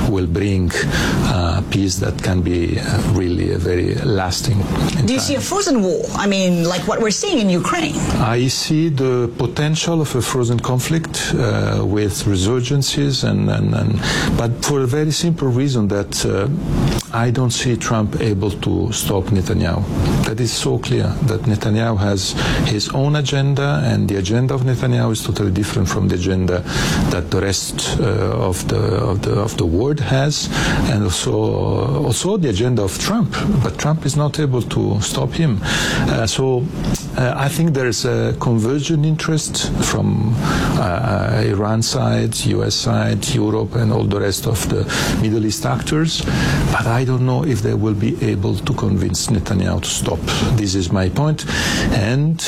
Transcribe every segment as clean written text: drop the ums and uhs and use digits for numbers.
will bring peace that can be really a very lasting. Do you see a frozen war? I mean, like what we're seeing in Ukraine? I see the potential of a frozen conflict with resurgences, but for a very simple reason that I don't see Trump able to stop Netanyahu. That is so clear that Netanyahu has his own agenda, and the agenda of Netanyahu is totally different from the agenda that the rest of the world has, and also the agenda of Trump. But Trump is not able to stop him. So I think there is a convergent interest from Iran side, US side, Europe, and all the rest of the Middle East actors. But I don't know if they will be able to convince Netanyahu to stop. This is my point. And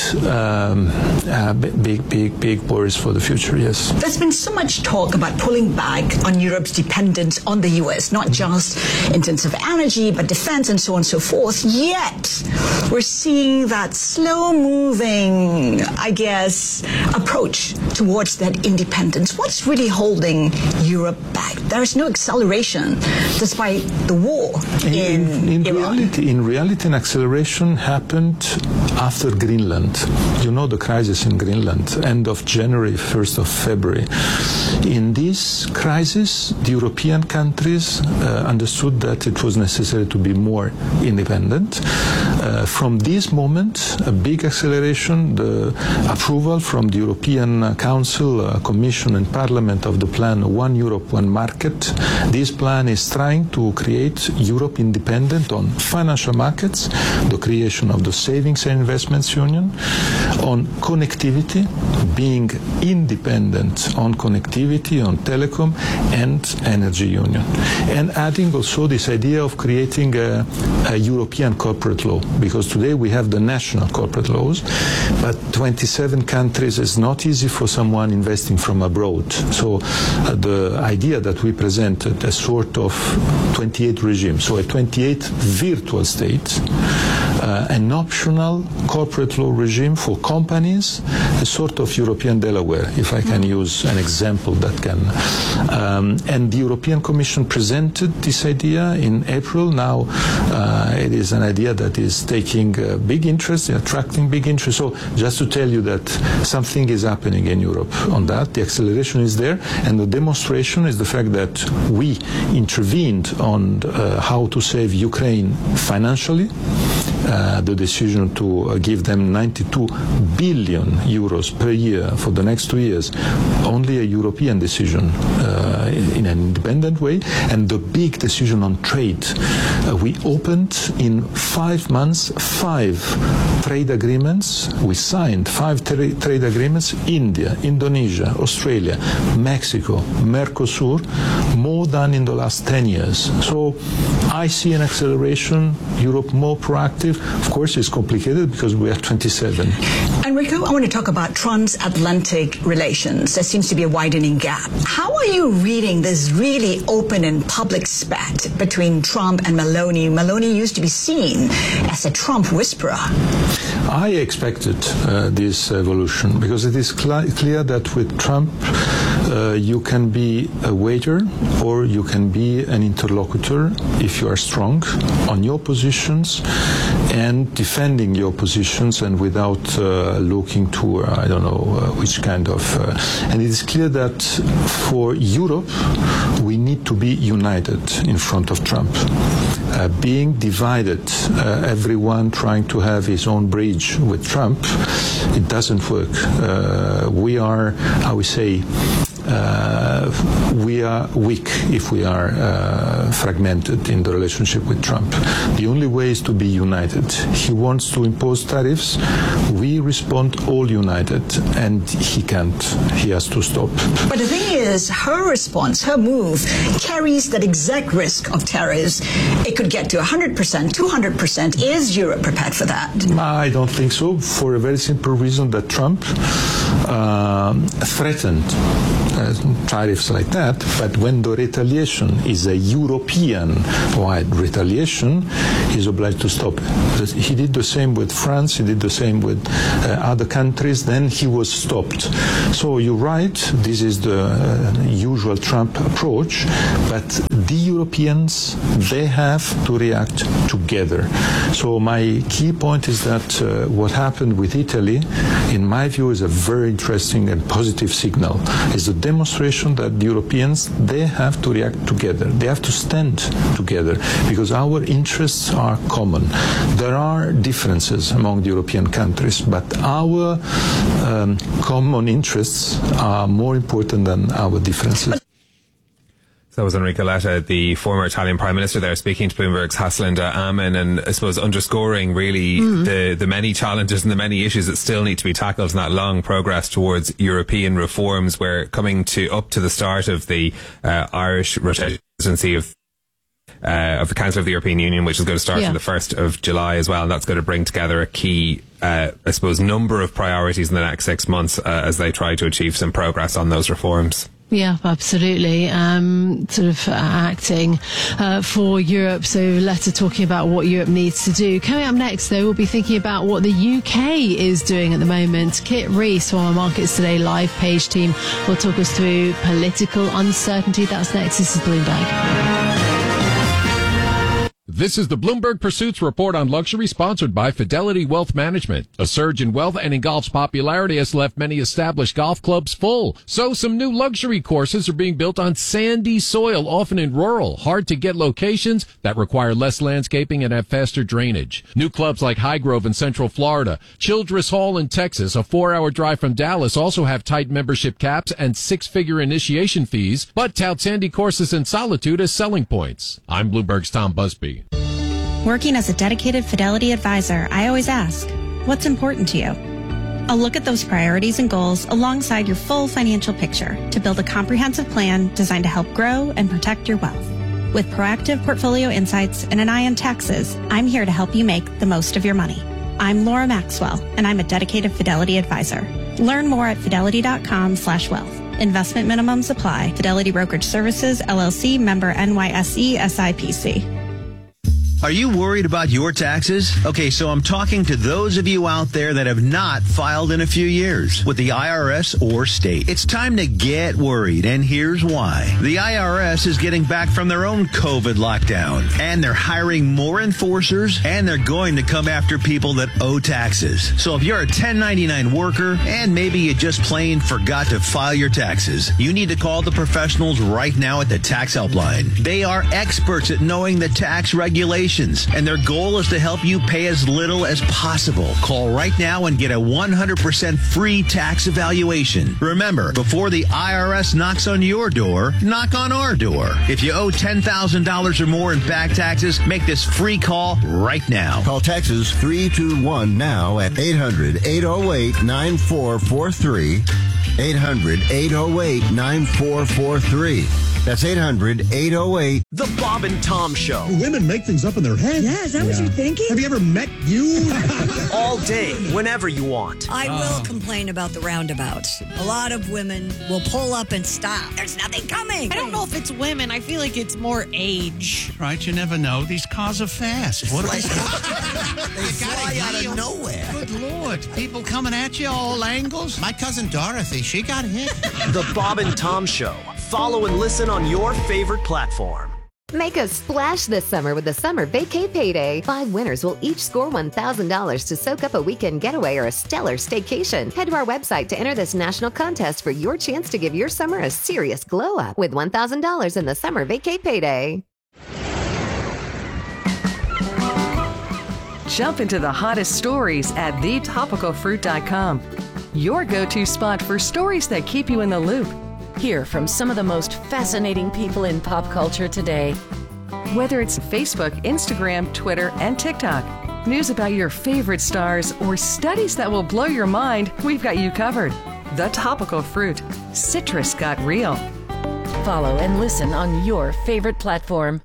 big worries for the future, yes. There's been so much talk about pulling back on Europe's dependence on the US, not just in terms of energy, but defense and so on and so forth. Yet, we're seeing that slow-moving, I guess, approach towards that independence. What's really holding Europe back? There is no acceleration despite the war in Iran. In reality, an acceleration happened after Greenland. You know the crisis in Greenland, end of January, 1st of February. In this crisis, the European countries understood that it was necessary to be more independent. From this moment, a big acceleration, the approval from the European Council, Commission and Parliament of the plan One Europe, One Market. This plan is trying to create Europe independent on financial markets, the creation of the Savings and Investments Union, on connectivity, being independent on connectivity, on telecom, and energy union. And adding also this idea of creating a European corporate law, because today we have the national corporate laws, but 27 countries is not easy for someone investing from abroad. So the idea that we presented a sort of 28 regime, so a 28 virtual state, an optional corporate law regime for companies, a sort of European Delaware, if I can use an example that can. And the European Commission presented this idea in April. Now it is an idea that is taking big interest, attracting big interest. So just to tell you that something is happening in Europe on that, the acceleration is there, and the demonstration is the fact that we intervened on how to save Ukraine financially. The decision to give them 92 billion euros per year for the next 2 years, only a European decision in an independent way, and the big decision on trade. We opened in 5 months 5 trade agreements. We signed 5 trade agreements: India, Indonesia, Australia, Mexico, Mercosur, more than in the last 10 years. So I see an acceleration, Europe more proactive. Of course, it's complicated because we are 27. Enrico, I want to talk about transatlantic relations. There seems to be a widening gap. How are you reading this really open and public spat between Trump and Meloni? Meloni used to be seen as a Trump whisperer. I expected this evolution because it is clear that with Trump you can be a waiter or you can be an interlocutor if you are strong on your positions and defending your positions and without looking to I don't know which kind of and it is clear that for Europe we need to be united in front of Trump. Being divided, everyone trying to have his own bridge with Trump, it doesn't work. We are, I would say, we are weak if we are fragmented in the relationship with Trump. The only way is to be united. He wants to impose tariffs. We respond all united, and he can't. He has to stop. But the thing is, her response, her move, carries that exact risk of tariffs. It could get to 100%, 200%. Is Europe prepared for that? I don't think so, for a very simple reason that Trump threatened tariffs like that, but when the retaliation is a European-wide retaliation, he's obliged to stop it. He did the same with France, he did the same with other countries, then he was stopped. So you're right, this is the usual Trump approach, but the Europeans, they have to react together. So my key point is that what happened with Italy, in my view, is a very interesting and positive signal. It's a demonstration that the Europeans, they have to react together. They have to stand together because our interests are common. There are differences among the European countries, but our common interests are more important than our differences. That was Enrico Letta, the former Italian Prime Minister there, speaking to Bloomberg's Haslinda Amin, and I suppose underscoring really the many challenges and the many issues that still need to be tackled in that long progress towards European reforms. We're coming up to the start of the Irish presidency of the Council of the European Union, which is going to start on the 1st of July as well, and that's going to bring together a key, I suppose, number of priorities in the next 6 months as they try to achieve some progress on those reforms. Yeah, absolutely. Sort of acting for Europe. So Letta talking about what Europe needs to do. Coming up next, though, we'll be thinking about what the UK is doing at the moment. Kit Rees from our Markets Today live page team will talk us through political uncertainty. That's next. This is Bloomberg. This is the Bloomberg Pursuits Report on Luxury, sponsored by Fidelity Wealth Management. A surge in wealth and in golf's popularity has left many established golf clubs full. So some new luxury courses are being built on sandy soil, often in rural, hard-to-get locations that require less landscaping and have faster drainage. New clubs like Highgrove in Central Florida, Childress Hall in Texas, a 4-hour drive from Dallas, also have tight membership caps and 6-figure initiation fees, but tout sandy courses and solitude as selling points. I'm Bloomberg's Tom Busby. Working as a dedicated Fidelity advisor, I always ask, what's important to you? I'll look at those priorities and goals alongside your full financial picture to build a comprehensive plan designed to help grow and protect your wealth. With proactive portfolio insights and an eye on taxes, I'm here to help you make the most of your money. I'm Laura Maxwell, and I'm a dedicated Fidelity advisor. Learn more at fidelity.com/wealth. Investment minimums apply. Fidelity Brokerage Services, LLC, member NYSE, SIPC. Are you worried about your taxes? Okay, so I'm talking to those of you out there that have not filed in a few years with the IRS or state. It's time to get worried, and here's why. The IRS is getting back from their own COVID lockdown, and they're hiring more enforcers, and they're going to come after people that owe taxes. So if you're a 1099 worker, and maybe you just plain forgot to file your taxes, you need to call the professionals right now at the Tax Helpline. They are experts at knowing the tax regulations, and their goal is to help you pay as little as possible. Call right now and get a 100% free tax evaluation. Remember, before the IRS knocks on your door, knock on our door. If you owe $10,000 or more in back taxes, make this free call right now. Call Texas 321 now at 800-808-9443. 800-808-9443. That's 800-808. The Bob and Tom Show. Women make things up in their head. Yeah, is that what you're thinking? Have you ever met you? All day, whenever you want. I will complain about the roundabouts. A lot of women will pull up and stop. There's nothing coming. I don't know if it's women. I feel like it's more age. Right, you never know. These cars are fast. What They fly out of nowhere. Good Lord. People coming at you all angles. My cousin Dorothy, she got hit. The Bob and Tom Show. Follow and listen on your favorite platform. Make a splash this summer with the Summer Vacay Payday. 5 winners will each score $1,000 to soak up a weekend getaway or a stellar staycation. Head to our website to enter this national contest for your chance to give your summer a serious glow up with $1,000 in the Summer Vacay Payday. Jump into the hottest stories at thetopicalfruit.com. Your go-to spot for stories that keep you in the loop. Hear from some of the most fascinating people in pop culture today. Whether it's Facebook, Instagram, Twitter, and TikTok, news about your favorite stars, or studies that will blow your mind, we've got you covered. The Topical Fruit. Citrus got real. Follow and listen on your favorite platform.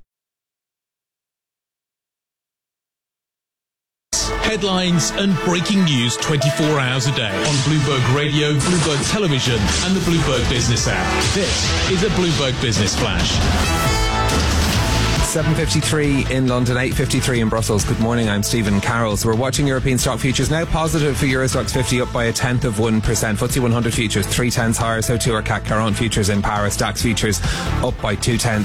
Headlines and breaking news 24 hours a day on Bloomberg Radio, Bloomberg Television, and the Bloomberg Business app. This is a Bloomberg Business Flash. 7:53 in London, 8:53 in Brussels. Good morning, I'm Stephen Carroll. So we're watching European stock futures now positive for Euro Stoxx 50 up by 0.1%. FTSE 100 futures 0.3 higher, so too are CAC 40 futures in Paris. DAX futures up by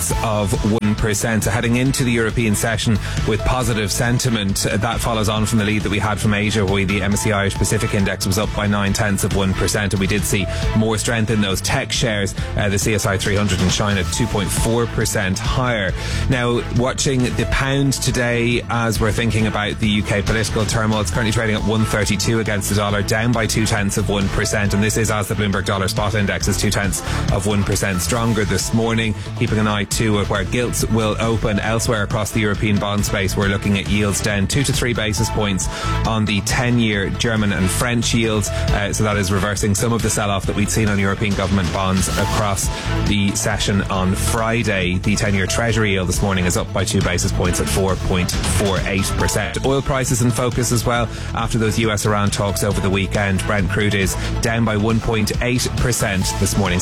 0.2%. So heading into the European session with positive sentiment, that follows on from the lead that we had from Asia, where the MSCI Irish Pacific Index was up by 0.9%, and we did see more strength in those tech shares. The CSI 300 in China 2.4% higher. Now, watching the pound today as we're thinking about the UK political turmoil, it's currently trading at 132 against the dollar, down by 0.2%, and this is as the Bloomberg Dollar Spot Index is 0.2% stronger this morning. Keeping an eye too at where gilts will open elsewhere across the European bond space. We're looking at yields down 2 to 3 basis points on the 10-year German and French yields, so that is reversing some of the sell-off that we'd seen on European government bonds across the session on Friday. The 10-year Treasury yield this morning is up by 2 basis points at 4.48%. Oil prices in focus as well after those US-Iran talks over the weekend. Brent crude is down by 1.8% this morning,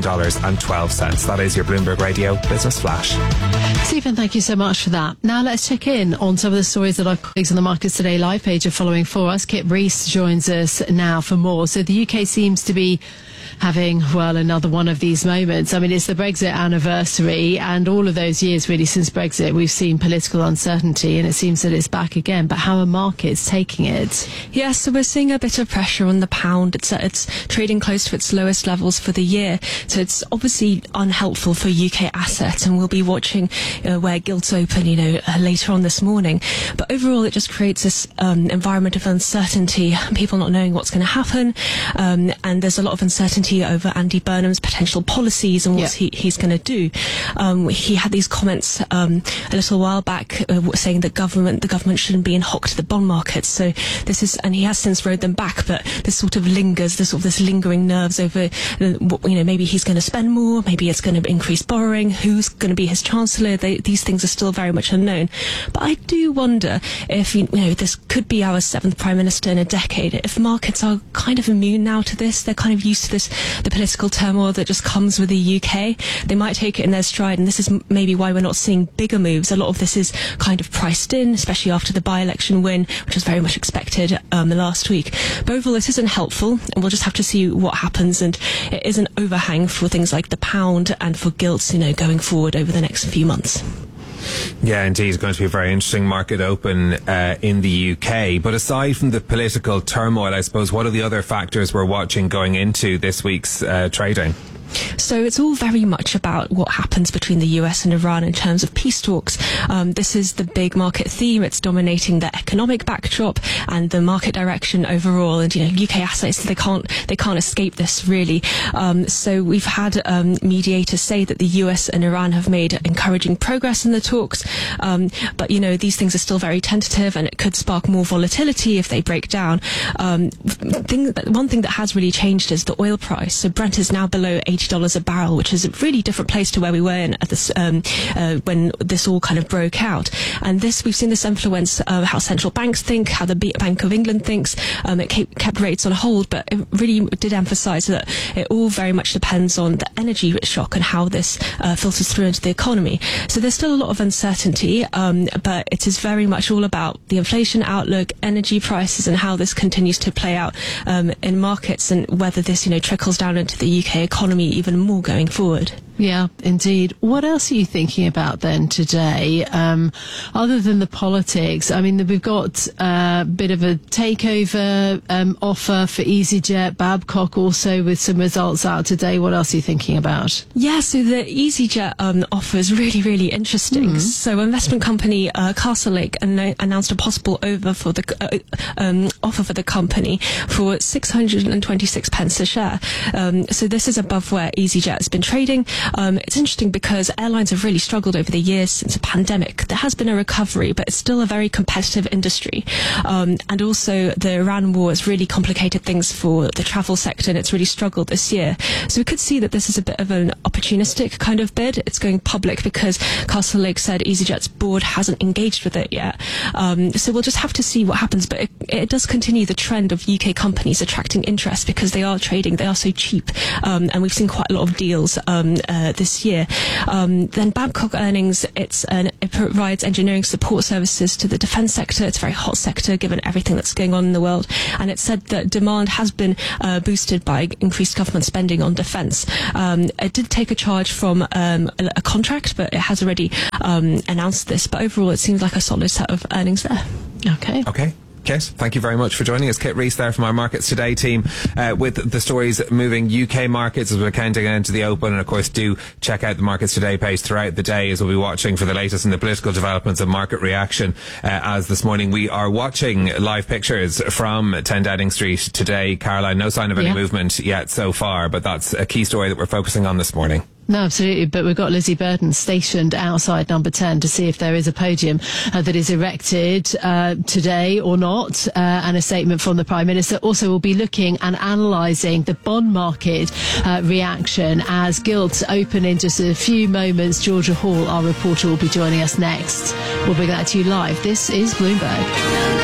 $79.12. That is your Bloomberg Radio Business Flash. Stephen, thank you so much for that. Now let's check in on some of the stories that our colleagues on the Markets Today live page are following for us. Kit Rees joins us now for more. So the UK seems to be having, well, another one of these moments. I mean, it's the Brexit anniversary, and all of those years really since Brexit, we've seen political uncertainty, and it seems that it's back again. But how are markets taking it? Yes, so we're seeing a bit of pressure on the pound. It's trading close to its lowest levels for the year. So it's obviously unhelpful for UK assets, and we'll be watching where gilts open, later on this morning. But overall, it just creates this environment of uncertainty, people not knowing what's going to happen, and there's a lot of uncertainty over Andy Burnham's potential policies and what he's going to do. He had these comments a little while back saying that the government shouldn't be in hock to the bond markets. So this is, and he has since rode them back, but this sort of lingers, this lingering nerves over, maybe he's going to spend more, maybe it's going to increase borrowing, who's going to be his chancellor. These things are still very much unknown. But I do wonder if this could be our 7th Prime Minister in a decade. If markets are kind of immune now to this, they're kind of used to this, the political turmoil that just comes with the UK. They might take it in their stride, and this is maybe why we're not seeing bigger moves. A lot of this is kind of priced in, especially after the by-election win, which was very much expected last week. But overall, this isn't helpful, and we'll just have to see what happens. And it is an overhang for things like the pound and for gilts, going forward over the next few months. Yeah, indeed. It's going to be a very interesting market open in the UK. But aside from the political turmoil, I suppose, what are the other factors we're watching going into this week's trading? So it's all very much about what happens between the US and Iran in terms of peace talks. This is the big market theme. It's dominating the economic backdrop and the market direction overall. And UK assets, they can't escape this really. So we've had mediators say that the US and Iran have made encouraging progress in the talks. But these things are still very tentative, and it could spark more volatility if they break down. One thing that has really changed is the oil price. So Brent is now below $80 a barrel, which is a really different place to where we were in at this when this all kind of broke out. And this, we've seen this influence how central banks think, how the Bank of England thinks. It kept rates on hold, but it really did emphasise that it all very much depends on the energy shock and how this filters through into the economy. So there's still a lot of uncertainty, but it is very much all about the inflation outlook, energy prices, and how this continues to play out in markets, and whether this trickles down into the UK economy even more going forward. Yeah, indeed. What else are you thinking about then today, other than the politics? I mean, we've got a bit of a takeover offer for EasyJet, Babcock also with some results out today. What else are you thinking about? Yeah, so the EasyJet offer is really, really interesting. So investment company Castlelake announced a possible offer for the company for 626 pence a share. So this is above where EasyJet has been trading. It's interesting because airlines have really struggled over the years since the pandemic. There has been a recovery, but it's still a very competitive industry. And also the Iran war has really complicated things for the travel sector, and it's really struggled this year. So we could see that this is a bit of an opportunistic kind of bid. It's going public because Castlelake said EasyJet's board hasn't engaged with it yet. So we'll just have to see what happens. But it does continue the trend of UK companies attracting interest because they are trading, they are so cheap. And we've seen quite a lot of deals this year. Then Babcock earnings, it provides engineering support services to the defence sector. It's a very hot sector given everything that's going on in the world. And it said that demand has been boosted by increased government spending on defence. It did take a charge from a contract, but it has already announced this. But overall, it seems like a solid set of earnings there. Okay. Kit, thank you very much for joining us. Kit Reese there from our Markets Today team with the stories moving UK markets as we're counting into the open. And of course, do check out the Markets Today page throughout the day as we'll be watching for the latest in the political developments and market reaction. As this morning we are watching live pictures from 10 Downing Street today. Caroline, no sign of any movement yet so far, but that's a key story that we're focusing on this morning. No, absolutely. But we've got Lizzie Burden stationed outside number 10 to see if there is a podium that is erected today or not, and a statement from the Prime Minister. Also, we'll be looking and analysing the bond market reaction as gilts open in just a few moments. Georgia Hall, our reporter, will be joining us next. We'll bring that to you live. This is Bloomberg.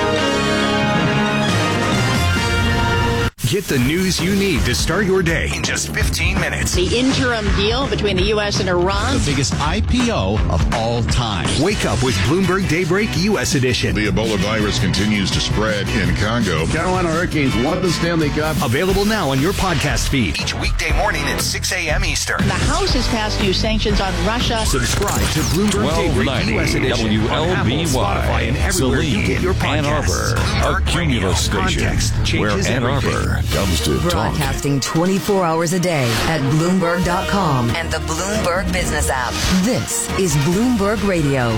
Get the news you need to start your day in just 15 minutes. The interim deal between the U.S. and Iran. The biggest IPO of all time. Wake up with Bloomberg Daybreak U.S. edition. The Ebola virus continues to spread in Congo. Carolina Hurricanes won the Stanley Cup. Available now on your podcast feed. Each weekday morning at 6 a.m. Eastern. The House has passed new sanctions on Russia. Subscribe to Bloomberg Daybreak U.S. edition. WLBY. Spotify, and everywhere you get your podcasts. Ann Arbor, a Cumulus station where Ann Arbor comes to talk. Broadcasting 24 hours a day at Bloomberg.com and the Bloomberg Business app. This is Bloomberg Radio.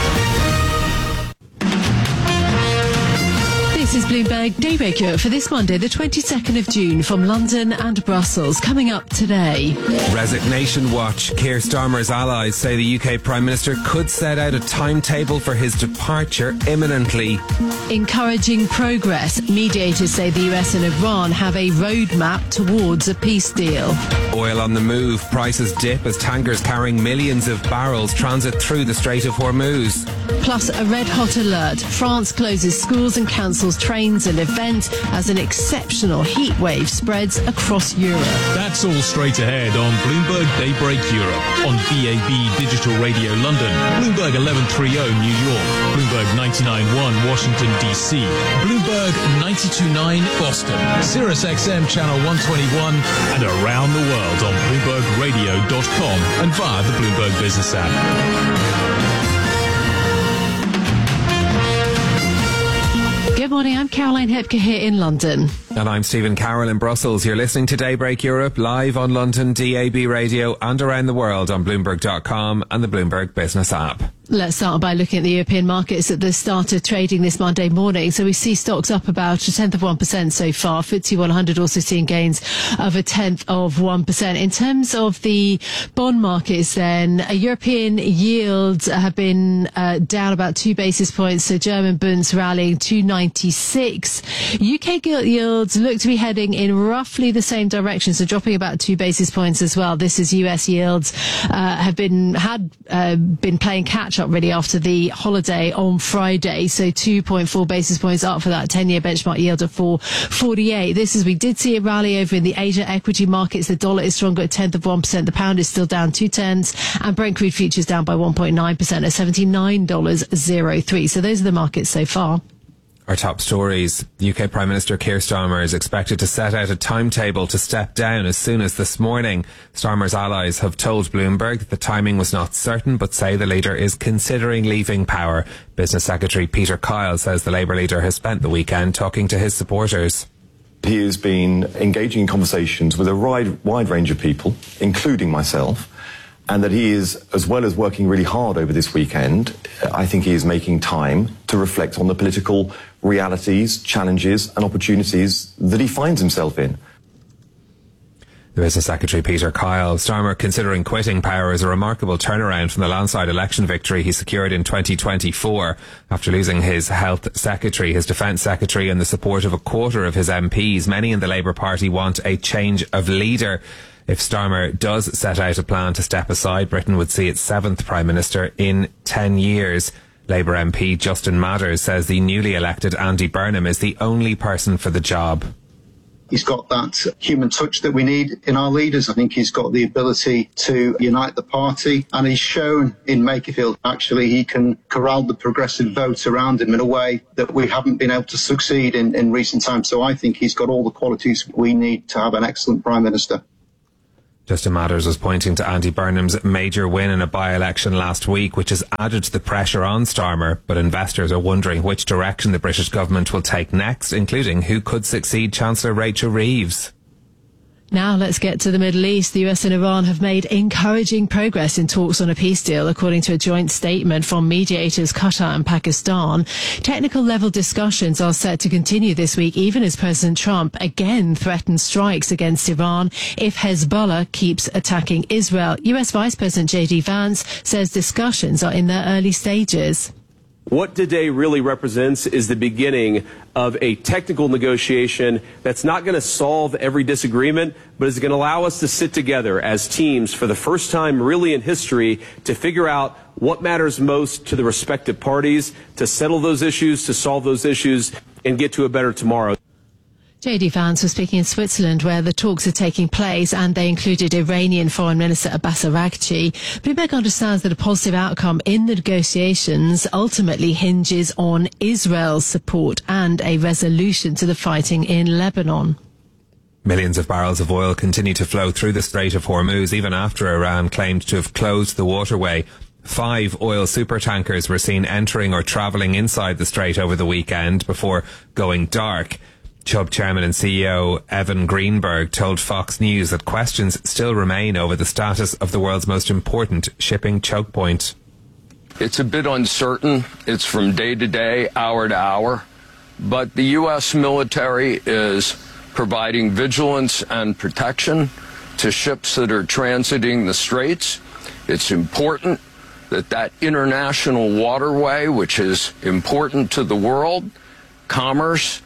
This is Bloomberg Daybreak Europe for this Monday, the 22nd of June, from London and Brussels. Coming up today. Resignation watch. Keir Starmer's allies say the UK Prime Minister could set out a timetable for his departure imminently. Encouraging progress. Mediators say the US and Iran have a roadmap towards a peace deal. Oil on the move. Prices dip as tankers carrying millions of barrels transit through the Strait of Hormuz. Plus a red-hot alert. France closes schools and cancels trains and events as an exceptional heat wave spreads across Europe. That's all straight ahead on Bloomberg Daybreak Europe, on BAB Digital Radio London, Bloomberg 1130 New York, Bloomberg 99.1 Washington DC, Bloomberg 92.9 Boston, Sirius XM Channel 121, and around the world on BloombergRadio.com and via the Bloomberg Business app. Good morning, I'm Caroline Hepker here in London. And I'm Stephen Carroll in Brussels. You're listening to Daybreak Europe live on London DAB radio and around the world on Bloomberg.com and the Bloomberg Business app. Let's start by looking at the European markets at the start of trading this Monday morning. So we see stocks up about 1/10% so far. FTSE 100 also seeing gains of 0.1%. In terms of the bond markets then, European yields have been down about 2 basis points. So German bonds rallying 296. UK gilt yields look to be heading in roughly the same direction, so dropping about 2 basis points as well. This is US yields have been playing catch up really after the holiday on Friday, so 2.4 basis points up for that 10-year benchmark yield of 4.48. This is, we did see a rally over in the Asia equity markets. The dollar is stronger at 1/10%. The pound is still down 0.2, and Brent crude futures down by 1.9% at $79.03. So those are the markets so far. Our top stories. UK Prime Minister Keir Starmer is expected to set out a timetable to step down as soon as this morning. Starmer's allies have told Bloomberg that the timing was not certain, but say the leader is considering leaving power. Business Secretary Peter Kyle says the Labour leader has spent the weekend talking to his supporters. He has been engaging in conversations with a wide range of people, including myself, and that he is, as well as working really hard over this weekend, I think he is making time to reflect on the political realities, challenges and opportunities that he finds himself in. The Business Secretary Peter Kyle. Starmer considering quitting power is a remarkable turnaround from the landslide election victory he secured in 2024 after losing his health secretary, his defence secretary and the support of a quarter of his MPs. Many in the Labour Party want a change of leader. If Starmer does set out a plan to step aside, Britain would see its 7th Prime Minister in 10 years. Labour MP Justin Madders says the newly elected Andy Burnham is the only person for the job. He's got that human touch that we need in our leaders. I think he's got the ability to unite the party, and he's shown in Makerfield, actually, he can corral the progressive vote around him in a way that we haven't been able to succeed in recent times. So I think he's got all the qualities we need to have an excellent Prime Minister. Justin Matters was pointing to Andy Burnham's major win in a by-election last week, which has added to the pressure on Starmer, but investors are wondering which direction the British government will take next, including who could succeed Chancellor Rachel Reeves. Now let's get to the Middle East. The US and Iran have made encouraging progress in talks on a peace deal, according to a joint statement from mediators Qatar and Pakistan. Technical level discussions are set to continue this week, even as President Trump again threatens strikes against Iran if Hezbollah keeps attacking Israel. US Vice President J.D. Vance says discussions are in their early stages. What today really represents is the beginning of a technical negotiation that's not going to solve every disagreement, but is going to allow us to sit together as teams for the first time really in history to figure out what matters most to the respective parties, to settle those issues, to solve those issues, and get to a better tomorrow. J.D. Vance was speaking in Switzerland, where the talks are taking place, and they included Iranian Foreign Minister Abbas Araghchi. Bloomberg understands that a positive outcome in the negotiations ultimately hinges on Israel's support and a resolution to the fighting in Lebanon. Millions of barrels of oil continue to flow through the Strait of Hormuz, even after Iran claimed to have closed the waterway. 5 oil supertankers were seen entering or travelling inside the strait over the weekend before going dark. Chubb Chairman and CEO Evan Greenberg told Fox News that questions still remain over the status of the world's most important shipping choke point. It's a bit uncertain. It's from day to day, hour to hour. But the U.S. military is providing vigilance and protection to ships that are transiting the straits. It's important that that international waterway, which is important to the world, commerce,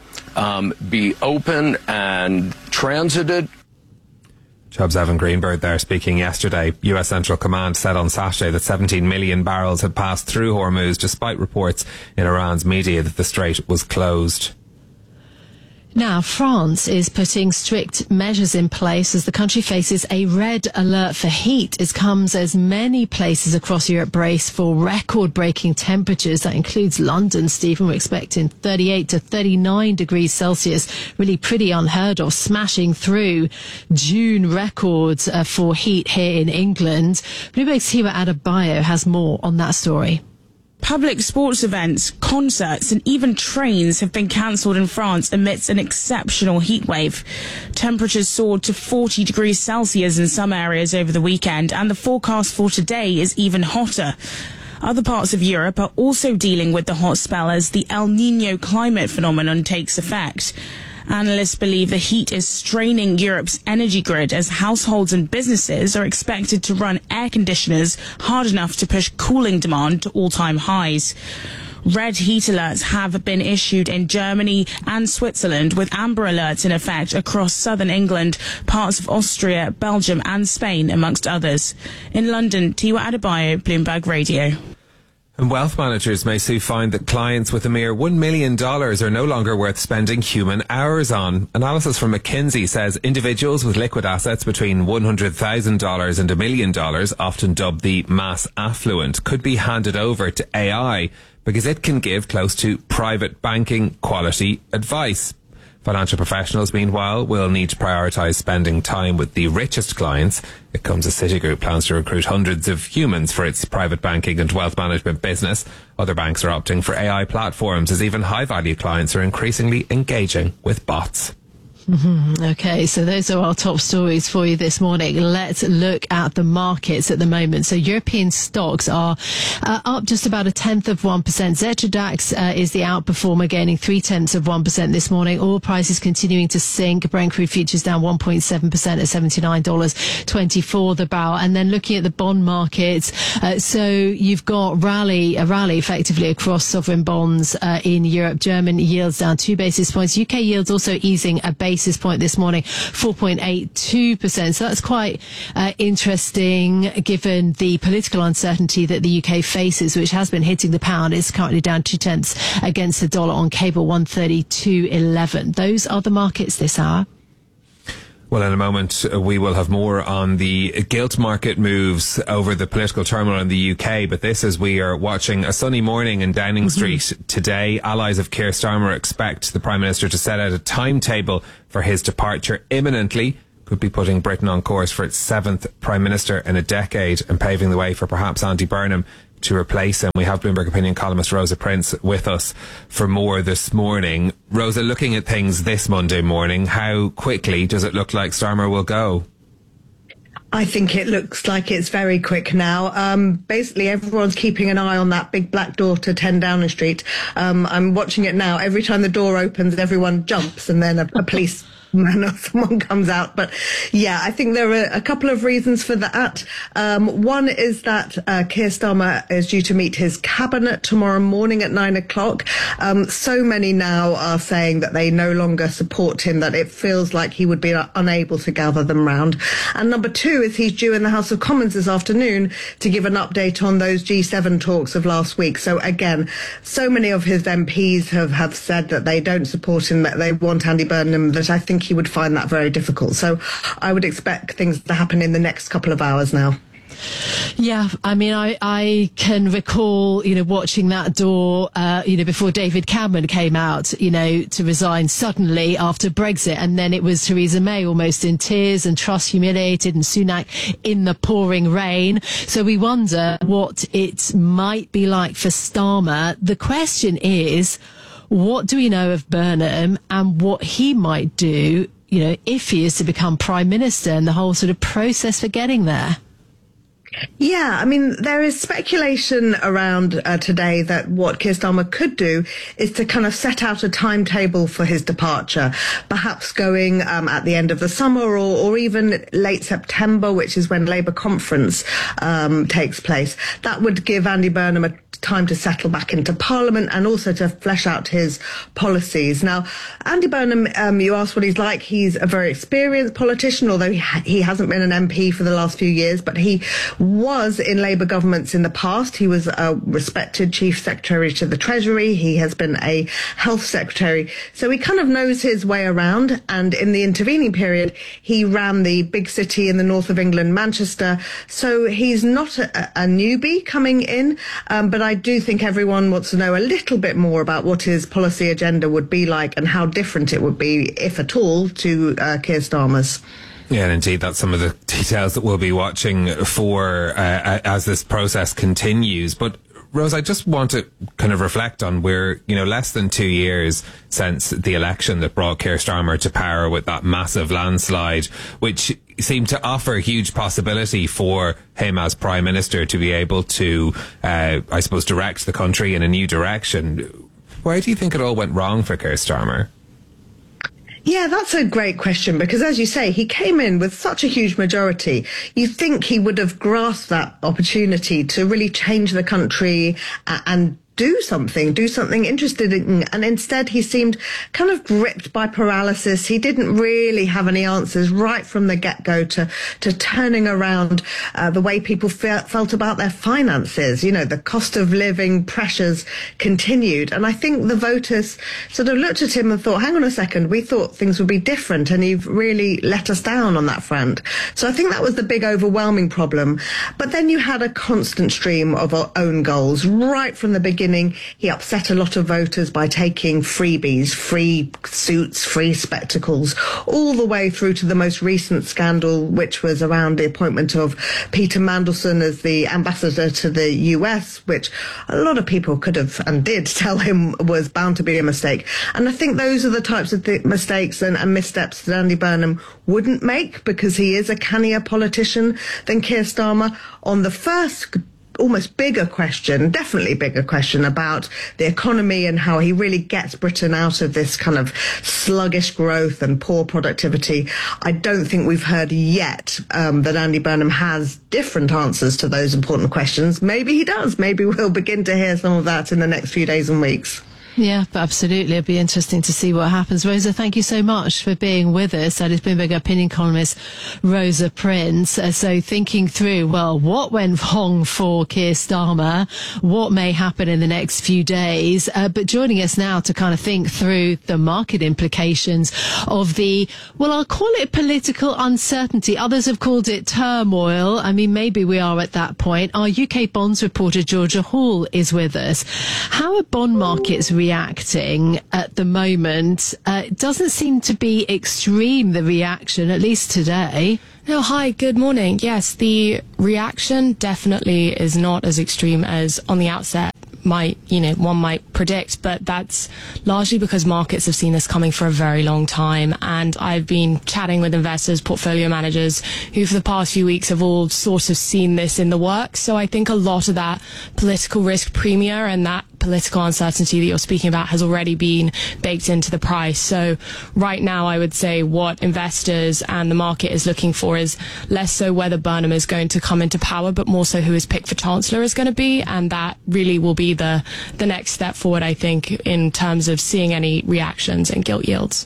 be open and transited. Chubb's Evan Greenberg there speaking yesterday. US Central Command said on Saturday that 17 million barrels had passed through Hormuz, despite reports in Iran's media that the strait was closed. Now, France is putting strict measures in place as the country faces a red alert for heat. It comes as many places across Europe brace for record-breaking temperatures. That includes London, Stephen. We're expecting 38 to 39 degrees Celsius. Really pretty unheard of, smashing through June records for heat here in England. Bloomberg's Hiwa Adebayo has more on that story. Public sports events, concerts and even trains have been cancelled in France amidst an exceptional heat wave. Temperatures soared to 40 degrees Celsius in some areas over the weekend, and the forecast for today is even hotter. Other parts of Europe are also dealing with the hot spell as the El Niño climate phenomenon takes effect. Analysts believe the heat is straining Europe's energy grid as households and businesses are expected to run air conditioners hard enough to push cooling demand to all-time highs. Red heat alerts have been issued in Germany and Switzerland, with amber alerts in effect across southern England, parts of Austria, Belgium and Spain, amongst others. In London, Tiwa Adebayo, Bloomberg Radio. And wealth managers may soon find that clients with a mere $1 million are no longer worth spending human hours on. Analysis from McKinsey says individuals with liquid assets between $100,000 and $1 million, often dubbed the mass affluent, could be handed over to AI because it can give close to private banking quality advice. Financial professionals, meanwhile, will need to prioritise spending time with the richest clients. It comes as Citigroup plans to recruit hundreds of humans for its private banking and wealth management business. Other banks are opting for AI platforms as even high-value clients are increasingly engaging with bots. Okay, so those are our top stories for you this morning. Let's look at the markets at the moment. So European stocks are up just about 1/10%. Xetra DAX is the outperformer, gaining 0.3% this morning. Oil prices continuing to sink. Brent crude futures down 1.7% at $79.24 the barrel. And then looking at the bond markets, so you've got a rally effectively across sovereign bonds in Europe. German yields down 2 basis points. UK yields also easing a basis point this morning, 4.82%. So that's quite interesting given the political uncertainty that the UK faces, which has been hitting the pound. It's currently down 0.2 against the dollar on cable, 132.11. Those are the markets this hour. Well, in a moment, we will have more on the gilt market moves over the political turmoil in the UK. But this, as we are watching a sunny morning in Downing Street today, allies of Keir Starmer expect the Prime Minister to set out a timetable for his departure imminently. Could be putting Britain on course for its 7th Prime Minister in a decade and paving the way for perhaps Andy Burnham to replace him. We have Bloomberg Opinion columnist Rosa Prince with us for more this morning. Rosa, looking at things this Monday morning, how quickly does it look like Starmer will go? I think it looks like it's very quick now. Basically, everyone's keeping an eye on that big black door to 10 Downing Street. I'm watching it now. Every time the door opens, everyone jumps, and then a police man or someone comes out. But yeah, I think there are a couple of reasons for that. One is that Keir Starmer is due to meet his cabinet tomorrow morning at 9 o'clock. So many now are saying that they no longer support him, that it feels like he would be unable to gather them round. And number two is he's due in the House of Commons this afternoon to give an update on those G7 talks of last week. So again, so many of his MPs have said that they don't support him, that they want Andy Burnham, that I think he would find that very difficult. So I would expect things to happen in the next couple of hours now. Yeah, I mean, I can recall, watching that door, before David Cameron came out, to resign suddenly after Brexit. And then it was Theresa May almost in tears and Truss humiliated and Sunak in the pouring rain. So we wonder what it might be like for Starmer. The question is, what do we know of Burnham and what he might do, if he is to become Prime Minister and the whole sort of process for getting there? Yeah, I mean, there is speculation around today that what Keir Starmer could do is to kind of set out a timetable for his departure, perhaps going at the end of the summer or even late September, which is when Labour conference takes place. That would give Andy Burnham a time to settle back into Parliament and also to flesh out his policies. Now, Andy Burnham, you asked what he's like. He's a very experienced politician, although he hasn't been an MP for the last few years, but he was in Labour governments in the past. He was a respected Chief Secretary to the Treasury. He has been a Health Secretary. So he kind of knows his way around. And in the intervening period, he ran the big city in the north of England, Manchester. So he's not a newbie coming in. But I do think everyone wants to know a little bit more about what his policy agenda would be like and how different it would be, if at all, to Keir Starmer's. Yeah, and indeed, that's some of the details that we'll be watching for as this process continues. But Rose, I just want to kind of reflect on we're, less than 2 years since the election that brought Keir Starmer to power with that massive landslide, which seemed to offer a huge possibility for him as Prime Minister to be able to, direct the country in a new direction. Why do you think it all went wrong for Keir Starmer? Yeah, that's a great question, because as you say, he came in with such a huge majority. You think he would have grasped that opportunity to really change the country and do something interesting, and instead he seemed kind of gripped by paralysis. He didn't really have any answers right from the get-go to turning around the way people felt about their finances. The cost of living pressures continued, and I think the voters sort of looked at him and thought, hang on a second, we thought things would be different, and you've really let us down on that front. So I think that was the big overwhelming problem. But then you had a constant stream of own goals right from the beginning. He upset a lot of voters by taking freebies, free suits, free spectacles, all the way through to the most recent scandal, which was around the appointment of Peter Mandelson as the ambassador to the US, which a lot of people could have and did tell him was bound to be a mistake. And I think those are the types of mistakes and missteps that Andy Burnham wouldn't make, because he is a cannier politician than Keir Starmer. On the first almost bigger question, definitely bigger question about the economy and how he really gets Britain out of this kind of sluggish growth and poor productivity, I don't think we've heard yet that Andy Burnham has different answers to those important questions. Maybe he does. Maybe we'll begin to hear some of that in the next few days and weeks. Yeah, absolutely. It'll be interesting to see what happens. Rosa, thank you so much for being with us. That is Bloomberg opinion columnist Rosa Prince. So thinking through, well, what went wrong for Keir Starmer, what may happen in the next few days, but joining us now to kind of think through the market implications of the, well, I'll call it political uncertainty. Others have called it turmoil. I mean, maybe we are at that point. Our UK bonds reporter Georgia Hall is with us. How are bond markets reacting at the moment? It doesn't seem to be extreme, the reaction, at least today. No, hi, good morning. Yes, the reaction definitely is not as extreme as on the outset one might predict, but that's largely because markets have seen this coming for a very long time. And I've been chatting with investors, portfolio managers, who for the past few weeks have all sort of seen this in the works. So I think a lot of that political risk premium and that political uncertainty that you're speaking about has already been baked into the price. So right now, I would say what investors and the market is looking for is less so whether Burnham is going to come into power, but more so who his pick for Chancellor is going to be. And that really will be the next step forward, I think, in terms of seeing any reactions in gilt yields.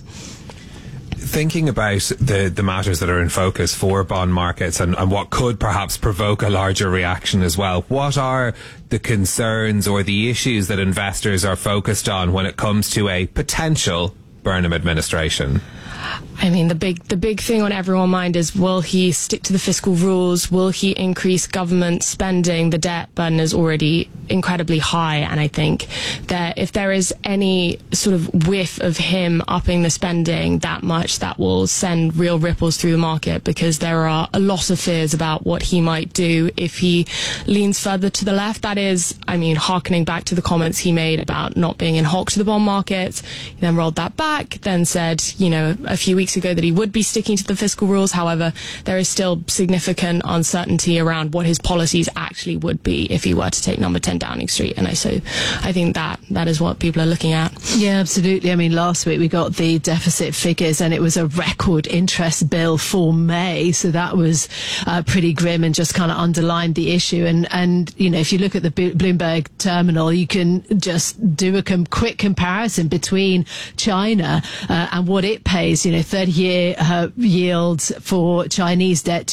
Thinking about the matters that are in focus for bond markets and what could perhaps provoke a larger reaction as well, what are the concerns or the issues that investors are focused on when it comes to a potential Burnham administration? I mean, the big thing on everyone's mind is, will he stick to the fiscal rules? Will he increase government spending? The debt burden is already incredibly high, and I think that if there is any sort of whiff of him upping the spending that much, that will send real ripples through the market, because there are a lot of fears about what he might do if he leans further to the left. That is, I mean, harkening back to the comments he made about not being in hock to the bond markets. He then rolled that back, then said, a few weeks ago that he would be sticking to the fiscal rules. However, there is still significant uncertainty around what his policies actually would be if he were to take number 10 Downing Street. And I think that is what people are looking at. Yeah, absolutely. I mean, last week we got the deficit figures and it was a record interest bill for May. So that was pretty grim and just kind of underlined the issue. And if you look at the Bloomberg terminal, you can just do a quick comparison between China and what it pays. 30-year yield for Chinese debt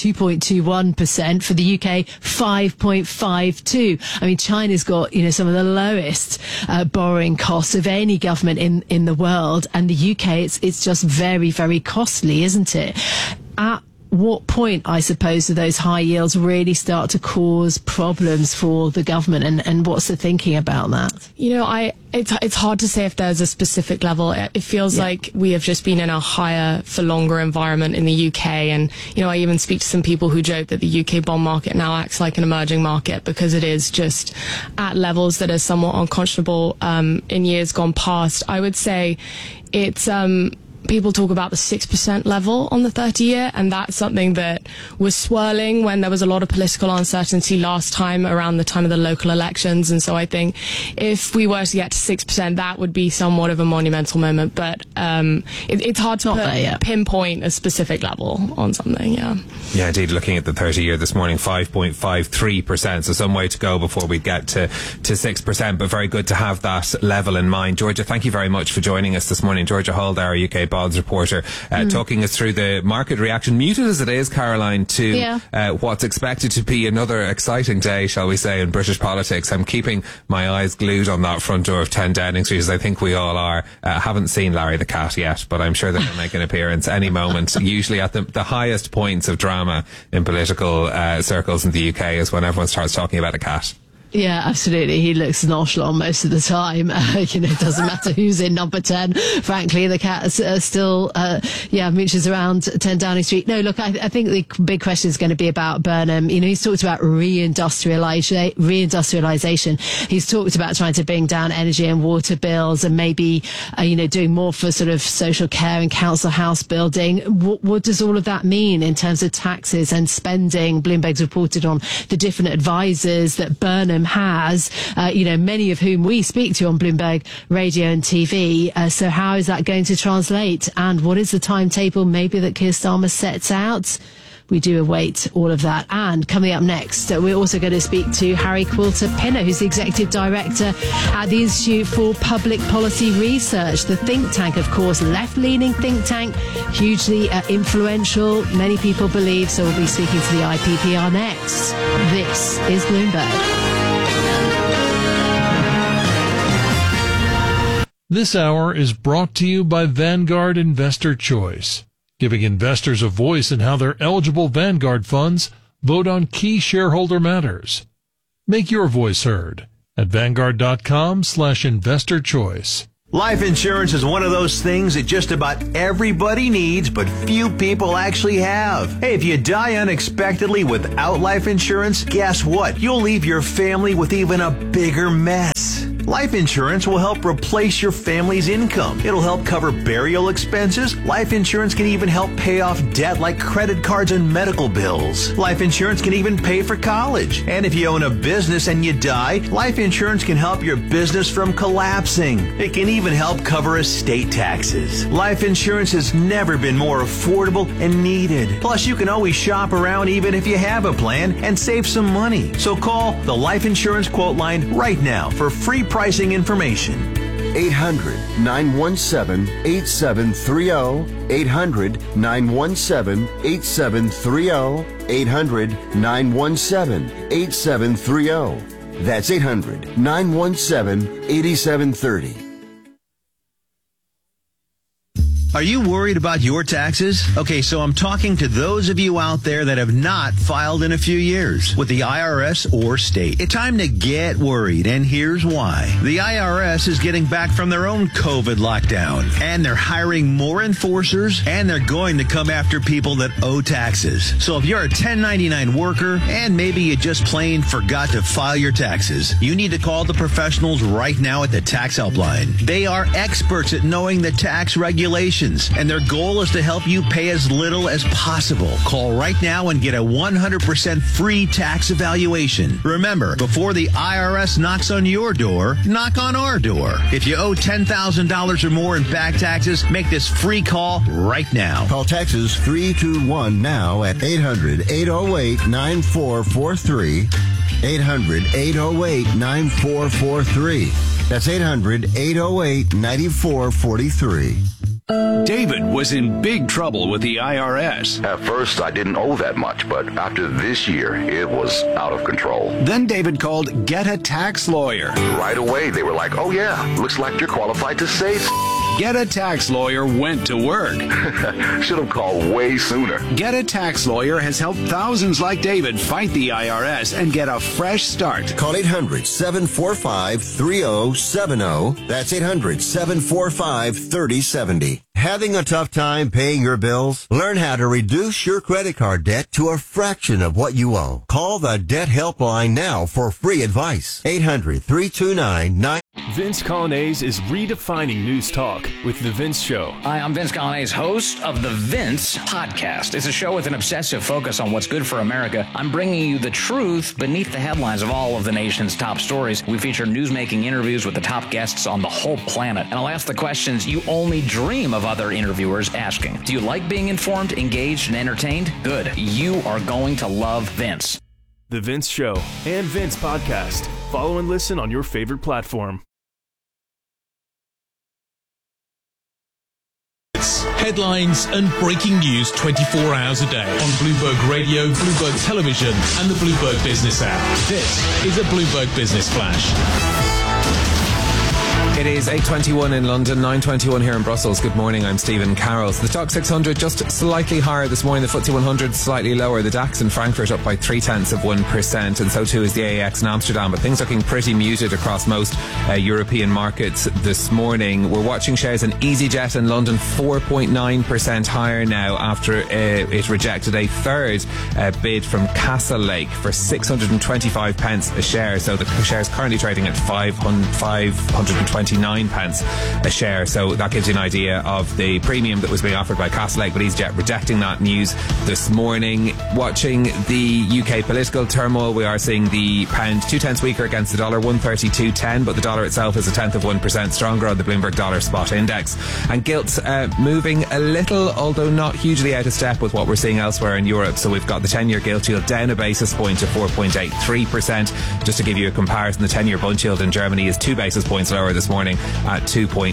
2.21%, for the UK 5.52. I mean, China's got some of the lowest borrowing costs of any government in the world, and the UK it's just very, very costly, isn't it? At what point, I suppose, do those high yields really start to cause problems for the government, and what's the thinking about that? It's hard to say if there's a specific level. It feels like we have just been in a higher for longer environment in the UK, and I even speak to some people who joke that the UK bond market now acts like an emerging market because it is just at levels that are somewhat unconscionable in years gone past. I would say it's people talk about the 6% level on the 30-year, and that's something that was swirling when there was a lot of political uncertainty last time around the time of the local elections. And so I think if we were to get to 6%, that would be somewhat of a monumental moment. But it's hard to pinpoint a specific level on something, Yeah, indeed. Looking at the 30-year this morning, 5.53%. So some way to go before we get to 6%, but very good to have that level in mind. Georgia, thank you very much for joining us this morning. Georgia Hall, our UK bonds reporter, talking us through the market reaction, muted as it is, Caroline, to what's expected to be another exciting day, shall we say, in British politics. I'm keeping my eyes glued on that front door of 10 Downing Street, as I think we all are. Haven't seen Larry the Cat yet, but I'm sure that he'll make an appearance any moment. Usually at the highest points of drama in political circles in the UK is when everyone starts talking about a cat. Yeah, absolutely. He looks nonchalant most of the time. It doesn't matter who's in number 10. Frankly, the cat still, mooches around 10 Downing Street. No, look, I think the big question is going to be about Burnham. He's talked about reindustrialization. He's talked about trying to bring down energy and water bills and maybe, doing more for sort of social care and council house building. What does all of that mean in terms of taxes and spending? Bloomberg's reported on the different advisors that Burnham has, many of whom we speak to on Bloomberg Radio and TV. So how is that going to translate? And what is the timetable maybe that Keir Starmer sets out? we do await all of that. And coming up next, we're also going to speak to Harry Quilter Pinner, who's the Executive Director at the Institute for Public Policy Research. The think tank, of course, left-leaning think tank, hugely influential, many people believe. So we'll be speaking to the IPPR next. This is Bloomberg. This hour is brought to you by Vanguard Investor Choice, giving investors a voice in how their eligible Vanguard funds vote on key shareholder matters. Make your voice heard at Vanguard.com/investor choice. Life insurance is one of those things that just about everybody needs, but few people actually have. Hey, if you die unexpectedly without life insurance, guess what? You'll leave your family with even a bigger mess. Life insurance will help replace your family's income. It'll help cover burial expenses. Life insurance can even help pay off debt like credit cards and medical bills. Life insurance can even pay for college. And if you own a business and you die, life insurance can help your business from collapsing. It can even help cover estate taxes. Life insurance has never been more affordable and needed. Plus, you can always shop around even if you have a plan and save some money. So call the Life Insurance Quote Line right now for free pricing information. 800-917-8730. 800-917-8730. 800-917-8730. That's 800-917-8730. Are you worried about your taxes? Okay, so I'm talking to those of you out there that have not filed in a few years with the IRS or state. It's time to get worried, and here's why. The IRS is getting back from their own COVID lockdown, and they're hiring more enforcers, and they're going to come after people that owe taxes. So if you're a 1099 worker, and maybe you just plain forgot to file your taxes, you need to call the professionals right now at the Tax Helpline. They are experts at knowing the tax regulations, and their goal is to help you pay as little as possible. Call right now and get a 100% free tax evaluation. Remember, before the IRS knocks on your door, knock on our door. If you owe $10,000 or more in back taxes, make this free call right now. Call Texas 321 now at 800-808-9443. 800-808-9443. That's 800-808-9443. David was in big trouble with the IRS. At first, I didn't owe that much, but after this year, it was out of control. Then David called Get a Tax Lawyer. Right away, they were like, oh yeah, looks like you're qualified to save. Get a Tax Lawyer went to work. Should have called way sooner. Get a Tax Lawyer has helped thousands like David fight the IRS and get a fresh start. Call 800-745-3070. That's 800-745-3070. Having a tough time paying your bills? Learn how to reduce your credit card debt to a fraction of what you owe. Call the Debt Helpline now for free advice. 800-329-9. Vince Coglianese is redefining news talk with The Vince Show. Hi, I'm Vince Coglianese, host of The Vince Podcast. It's a show with an obsessive focus on what's good for America. I'm bringing you the truth beneath the headlines of all of the nation's top stories. We feature newsmaking interviews with the top guests on the whole planet. And I'll ask the questions you only dream of other interviewers asking. Do you like being informed, engaged, and entertained? Good. You are going to love Vince. The Vince Show and Vince Podcast. Follow and listen on your favorite platform. Headlines and breaking news 24 hours a day on Bloomberg Radio, Bloomberg Television, and the Bloomberg Business app. This is a Bloomberg Business Flash. It is 8:21 in London, 9:21 here in Brussels. Good morning, I'm Stephen Carroll. The Stoxx 600 just slightly higher this morning. The FTSE 100 slightly lower. The DAX in Frankfurt up by 0.3%, and so too is the AEX in Amsterdam. But things looking pretty muted across most European markets this morning. We're watching shares in EasyJet in London 4.9% higher now after it rejected a third bid from Castlelake for 625 pence a share. So the share is currently trading at 520 49 pence a share. So that gives you an idea of the premium that was being offered by Castlelake, but EasyJet rejecting that news this morning. Watching the UK political turmoil, we are seeing the pound 2/10 weaker against the dollar, 132.10, but the dollar itself is 0.1% stronger on the Bloomberg Dollar Spot Index. And gilts moving a little, although not hugely out of step with what we're seeing elsewhere in Europe. So we've got the 10-year gilt yield down a basis point to 4.83%. Just to give you a comparison, the 10-year bund yield in Germany is 2 basis points lower this morning at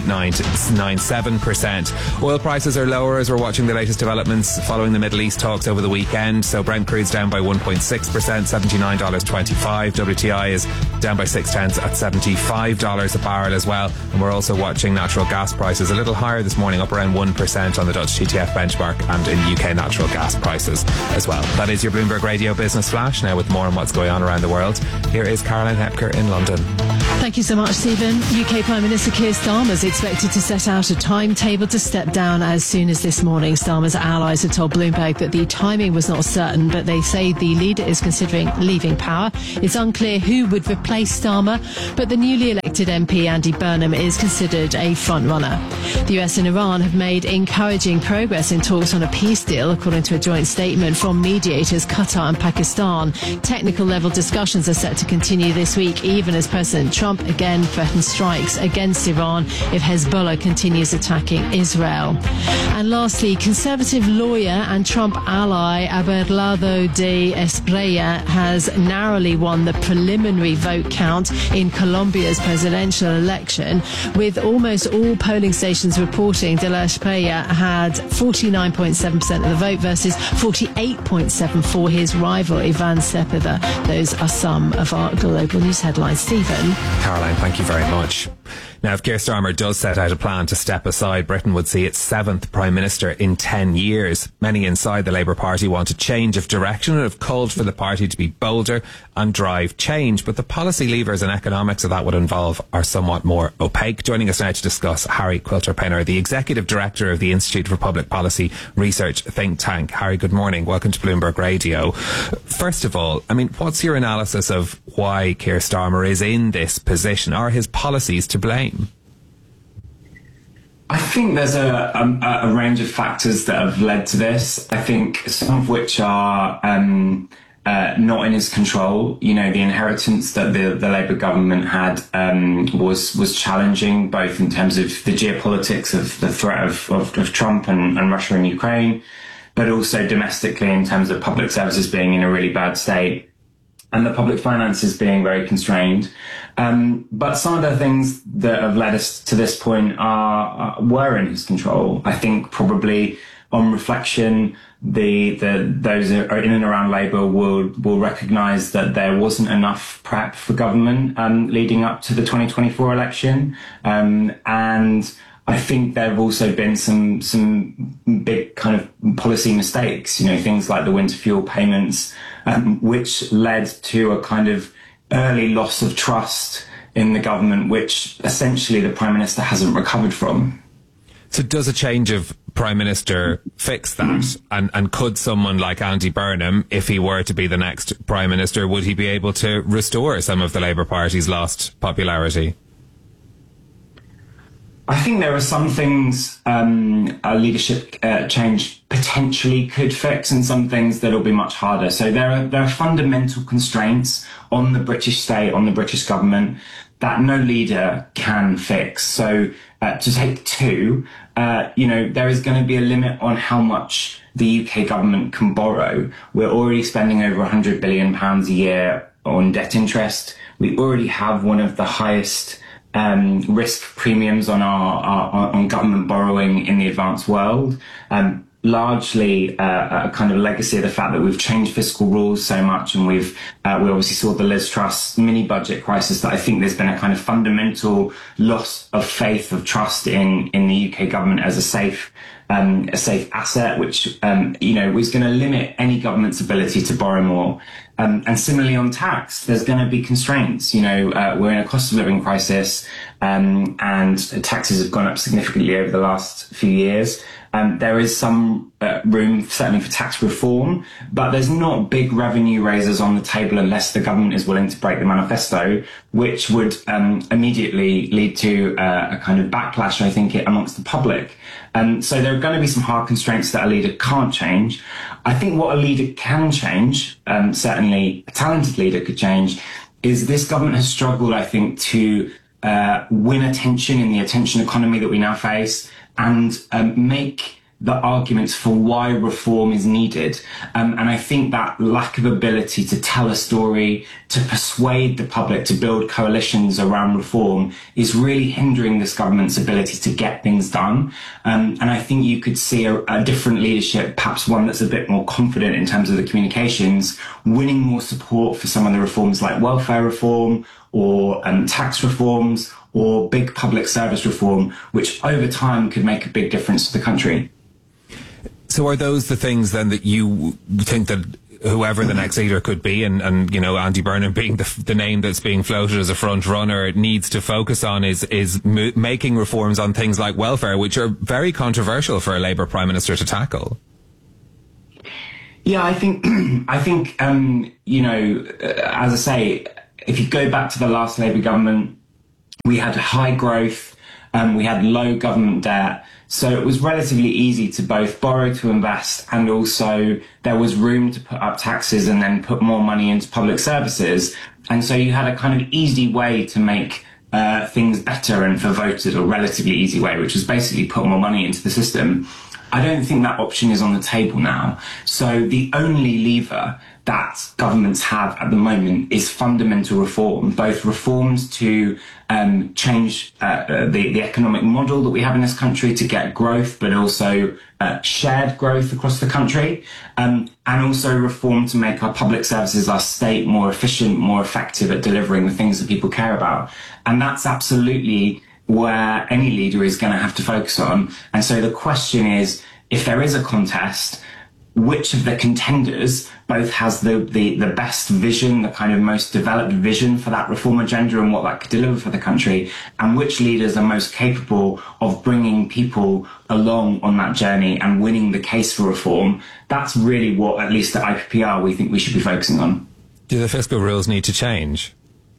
2.997%. Oil prices are lower as we're watching the latest developments following the Middle East talks over the weekend. So Brent crude's down by 1.6%, $79.25. WTI is down by 0.6 at $75 a barrel as well. And we're also watching natural gas prices a little higher this morning, up around 1% on the Dutch TTF benchmark and in UK natural gas prices as well. That is your Bloomberg Radio Business Flash. Now with more on what's going on around the world, here is Caroline Hepker in London. Thank you so much, Stephen. UK Prime Minister Keir Starmer is expected to set out a timetable to step down as soon as this morning. Starmer's allies have told Bloomberg that the timing was not certain, but they say the leader is considering leaving power. It's unclear who would replace Starmer, but the newly elected MP Andy Burnham is considered a front-runner. The US and Iran have made encouraging progress in talks on a peace deal, according to a joint statement from mediators Qatar and Pakistan. Technical-level discussions are set to continue this week, even as President Trump again threatens strikes against Iran if Hezbollah continues attacking Israel. And lastly, Conservative lawyer and Trump ally Abelardo de Espriella has narrowly won the preliminary vote count in Colombia's presidential election, with almost all polling stations reporting de la Espriella had 49.7% of the vote versus 48.7% for his rival Ivan Cepeda. Those are some of our global news headlines. Stephen. Caroline, thank you very much. Now, if Keir Starmer does set out a plan to step aside, Britain would see its 7th Prime Minister in 10 years. Many inside the Labour Party want a change of direction and have called for the party to be bolder and drive change. But the policy levers and economics of that would involve are somewhat more opaque. Joining us now to discuss, Harry Quilter-Penner, the Executive Director of the Institute for Public Policy Research think tank. Harry, good morning. Welcome to Bloomberg Radio. First of all, I mean, what's your analysis of why Keir Starmer is in this position? Are his policies to blame? I think there's a range of factors that have led to this. I think some of which are not in his control. You know, the inheritance that the Labour government had was challenging, both in terms of the geopolitics of the threat of Trump and Russia and Ukraine, but also domestically in terms of public services being in a really bad state and the public finances being very constrained. But some of the things that have led us to this point were in his control. I think probably on reflection, those that are in and around Labour will recognise that there wasn't enough prep for government leading up to the 2024 election. And I think there have also been some big kind of policy mistakes, you know, things like the winter fuel payments, which led to a kind of early loss of trust in the government, which essentially the Prime Minister hasn't recovered from. So does a change of Prime Minister fix that? And could someone like Andy Burnham, if he were to be the next Prime Minister, would he be able to restore some of the Labour Party's lost popularity? I think there are some things a leadership change potentially could fix, and some things that'll be much harder. So there are fundamental constraints on the British state, on the British government, that no leader can fix. So to take two, there is going to be a limit on how much the UK government can borrow. We're already spending over £100 billion a year on debt interest. We already have one of the highest risk premiums on government borrowing in the advanced world, largely a kind of legacy of the fact that we've changed fiscal rules so much, and we obviously saw the Liz Truss mini budget crisis. That I think there's been a kind of fundamental loss of faith, of trust in the UK government as a safe asset, which was going to limit any government's ability to borrow more. And similarly on tax, there's going to be constraints. We're in a cost of living crisis, and taxes have gone up significantly over the last few years. There is some room, certainly for tax reform, but there's not big revenue raisers on the table unless the government is willing to break the manifesto, which would immediately lead to a kind of backlash, I think, amongst the public. So there are going to be some hard constraints that a leader can't change. I think what a leader can change, certainly a talented leader could change, is this government has struggled, I think, to win attention in the attention economy that we now face, and make the arguments for why reform is needed. And I think that lack of ability to tell a story, to persuade the public, to build coalitions around reform is really hindering this government's ability to get things done. And I think you could see a different leadership, perhaps one that's a bit more confident in terms of the communications, winning more support for some of the reforms like welfare reform or tax reforms or big public service reform, which over time could make a big difference to the country. So are those the things then that you think that whoever the next leader could be, and Andy Burnham being the name that's being floated as a front runner, needs to focus on is making reforms on things like welfare, which are very controversial for a Labour Prime Minister to tackle? Yeah, I think, as I say, if you go back to the last Labour government, we had high growth, we had low government debt, so it was relatively easy to both borrow to invest, and also there was room to put up taxes and then put more money into public services. And so you had a kind of easy way to make things better and for voters, a relatively easy way, which was basically put more money into the system. I don't think that option is on the table now. So the only lever that governments have at the moment is fundamental reform, both reforms to change the economic model that we have in this country to get growth, but also shared growth across the country, and also reform to make our public services, our state, more efficient, more effective at delivering the things that people care about. And that's absolutely where any leader is going to have to focus on. And so the question is, if there is a contest, which of the contenders both has the best vision, the kind of most developed vision for that reform agenda and what that could deliver for the country, and which leaders are most capable of bringing people along on that journey and winning the case for reform. That's really what, at least at IPPR, we think we should be focusing on. Do the fiscal rules need to change?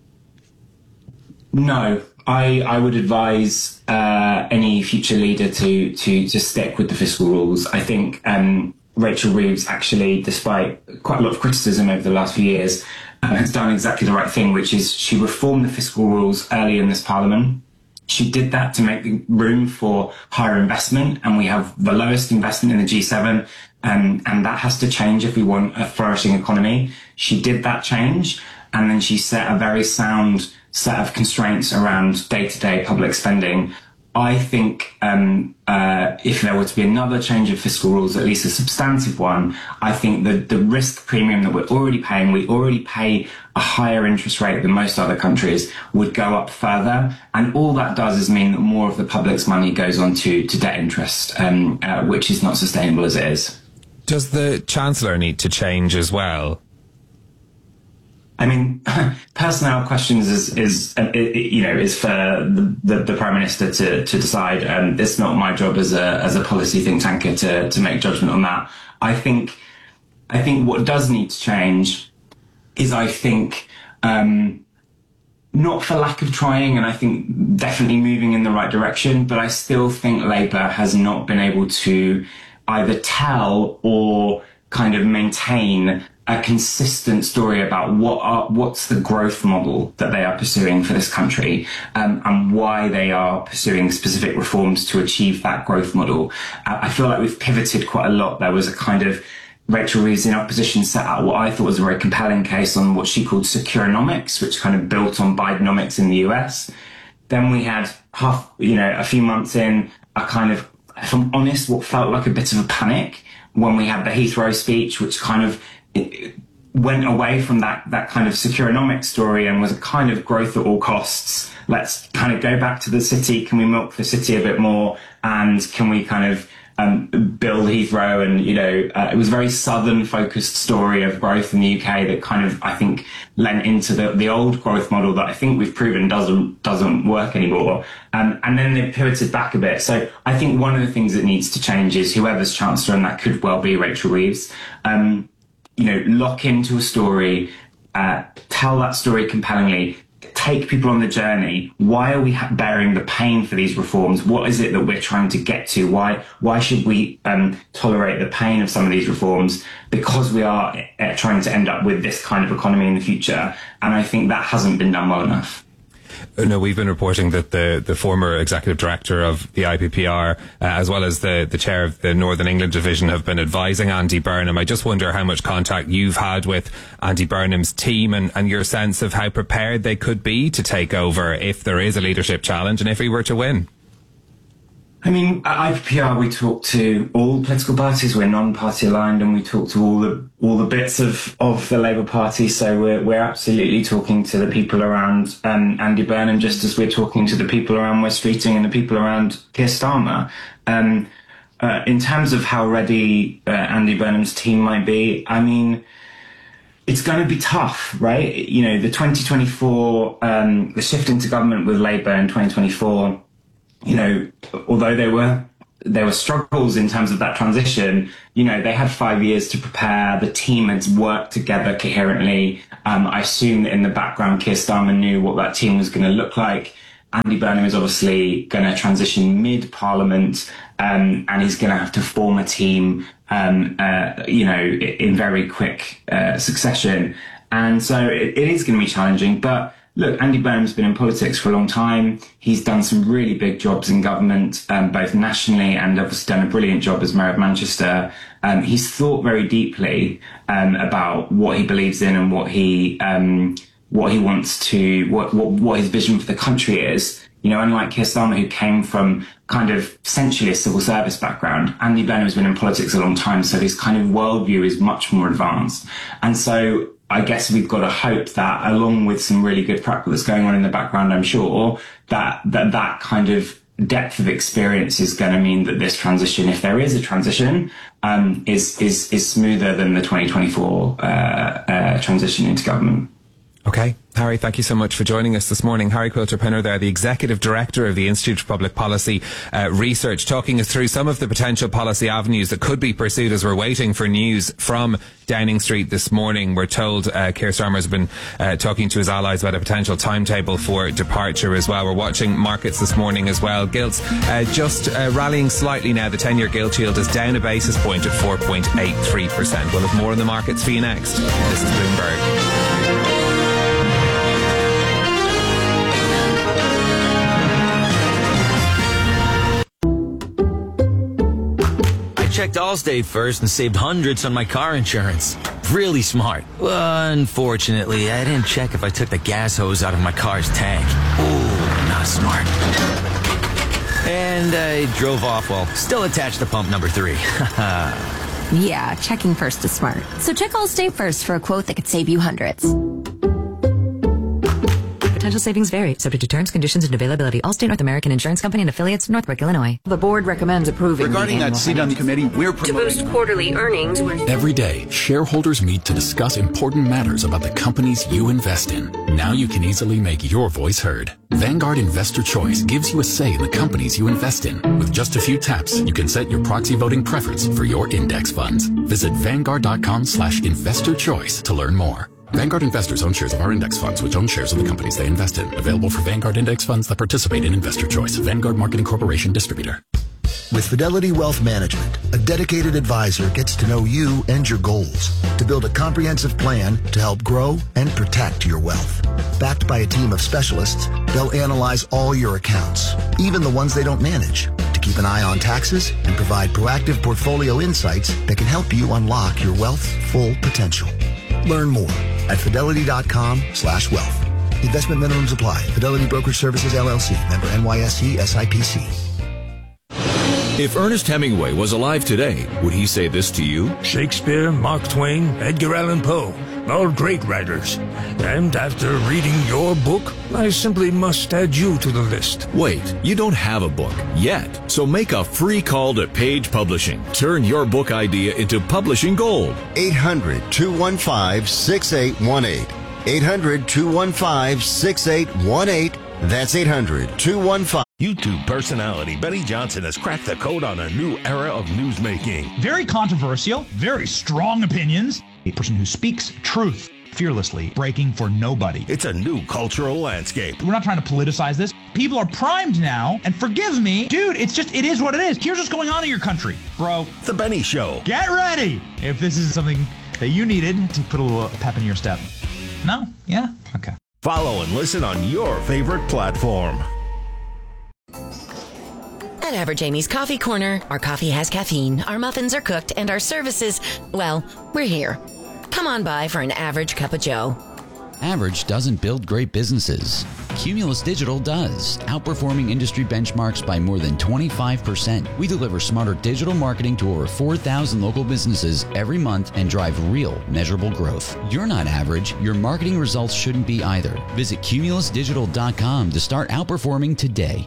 No. I would advise any future leader to stick with the fiscal rules. I think Rachel Reeves actually, despite quite a lot of criticism over the last few years, has done exactly the right thing, which is she reformed the fiscal rules early in this parliament. She did that to make room for higher investment, and we have the lowest investment in the G7, and that has to change if we want a flourishing economy. She did that change, and then she set a very sound set of constraints around day-to-day public spending. I think if there were to be another change of fiscal rules, at least a substantive one, I think the risk premium that we're already paying, we already pay a higher interest rate than most other countries, would go up further. And all that does is mean that more of the public's money goes on to debt interest, which is not sustainable as it is. Does the Chancellor need to change as well? I mean, personnel questions is for the Prime Minister to decide. It's not my job as a policy think tanker to make judgment on that. I think what does need to change is, not for lack of trying, and I think definitely moving in the right direction, but I still think Labour has not been able to either tell or kind of maintain a consistent story about what's the growth model that they are pursuing for this country, and why they are pursuing specific reforms to achieve that growth model. I feel like we've pivoted quite a lot. There was a kind of Rachel Reeves in opposition set out what I thought was a very compelling case on what she called securenomics, which kind of built on Bidenomics in the US. Then we had a few months in, a kind of, if I'm honest, what felt like a bit of a panic when we had the Heathrow speech, which kind of it went away from that kind of securenomics story and was a kind of growth at all costs. Let's kind of go back to the city. Can we milk the city a bit more? And can we kind of build Heathrow, and it was a very southern focused story of growth in the UK that kind of, I think, lent into the old growth model that I think we've proven doesn't work anymore. And then they pivoted back a bit. So I think one of the things that needs to change is whoever's Chancellor, and that could well be Rachel Reeves, lock into a story, tell that story compellingly, take people on the journey. Why are we bearing the pain for these reforms? What is it that we're trying to get to? Why should we tolerate the pain of some of these reforms? Because we are trying to end up with this kind of economy in the future. And I think that hasn't been done well enough. No, we've been reporting that the former executive director of the IPPR, as well as the chair of the Northern England division, have been advising Andy Burnham. I just wonder how much contact you've had with Andy Burnham's team and your sense of how prepared they could be to take over if there is a leadership challenge and if he were to win. I mean, at IPPR, we talk to all political parties. We're non-party aligned, and we talk to all the bits of the Labour Party. So we're absolutely talking to the people around Andy Burnham, just as we're talking to the people around Wes Streeting and the people around Keir Starmer. In terms of how ready Andy Burnham's team might be, I mean, it's going to be tough, right? The 2024, the shift into government with Labour in 2024. Although there were struggles in terms of that transition, they had 5 years to prepare. The team had worked together coherently. I assume that in the background, Keir Starmer knew what that team was going to look like. Andy Burnham is obviously going to transition mid-Parliament, and he's going to have to form a team, in very quick succession. And so it is going to be challenging, but look, Andy Burnham's been in politics for a long time. He's done some really big jobs in government, both nationally and obviously done a brilliant job as Mayor of Manchester. He's thought very deeply about what he believes in and what he wants to, what his vision for the country is. Unlike Keir Starmer, who came from kind of essentially a civil service background, Andy Burnham has been in politics a long time, so his kind of worldview is much more advanced. And so I guess we've got to hope that, along with some really good prep that's going on in the background, I'm sure, that kind of depth of experience is going to mean that this transition, if there is a transition, is smoother than the 2024 transition into government. Okay. Harry, thank you so much for joining us this morning. Harry Quilter-Pinner there, the Executive Director of the Institute for Public Policy Research, talking us through some of the potential policy avenues that could be pursued as we're waiting for news from Downing Street this morning. We're told Keir Starmer has been talking to his allies about a potential timetable for departure as well. We're watching markets this morning as well. Gilts just rallying slightly now. The 10-year gilt yield is down a basis point at 4.83%. We'll have more on the markets for you next. This is Bloomberg. Checked Allstate first and saved hundreds on my car insurance. Really smart. Unfortunately, I didn't check if I took the gas hose out of my car's tank. Ooh, not smart. And I drove off while still attached to pump number 3. Yeah, checking first is smart. So check Allstate first for a quote that could save you hundreds. Potential savings vary, subject to terms, conditions, and availability. Allstate North American Insurance Company and affiliates, Northbrook, Illinois. The board recommends approving. Regarding that seat on the committee, we're promoting to boost quarterly earnings. Every day, shareholders meet to discuss important matters about the companies you invest in. Now you can easily make your voice heard. Vanguard Investor Choice gives you a say in the companies you invest in. With just a few taps, you can set your proxy voting preference for your index funds. Visit Vanguard.com/investor choice to learn more. Vanguard investors own shares of our index funds, which own shares of the companies they invest in. Available for Vanguard index funds that participate in Investor Choice. Vanguard Marketing Corporation distributor. With Fidelity Wealth Management, a dedicated advisor gets to know you and your goals to build a comprehensive plan to help grow and protect your wealth. Backed by a team of specialists, they'll analyze all your accounts, even the ones they don't manage, to keep an eye on taxes and provide proactive portfolio insights that can help you unlock your wealth's full potential. Learn more at fidelity.com/wealth. Investment minimums apply. Fidelity Brokerage Services, LLC. Member NYSE SIPC. If Ernest Hemingway was alive today, would he say this to you? Shakespeare, Mark Twain, Edgar Allan Poe. all great writers. And after reading your book, I simply must add you to the list. Wait, you don't have a book yet. So make a free call to Page Publishing. Turn your book idea into publishing gold. 800-215-6818. 800-215-6818. That's 800-215. YouTube personality Benny Johnson has cracked the code on a new era of newsmaking. Very controversial, very strong opinions. A person who speaks truth fearlessly, breaking for nobody. It's a new cultural landscape. We're not trying to politicize this. People are primed now, and forgive me, dude, it is what it is. Here's what's going on in your country, bro. The Benny Show. Get ready if this is something that you needed to put a little pep in your step. No? Yeah? Okay. Follow and listen on your favorite platform. At Average Amy's Coffee Corner, our coffee has caffeine, our muffins are cooked, and our services, well, we're here. Come on by for an average cup of joe. Average doesn't build great businesses. Cumulus Digital does, outperforming industry benchmarks by more than 25%. We deliver smarter digital marketing to over 4,000 local businesses every month and drive real, measurable growth. You're not average. Your marketing results shouldn't be either. Visit cumulusdigital.com to start outperforming today.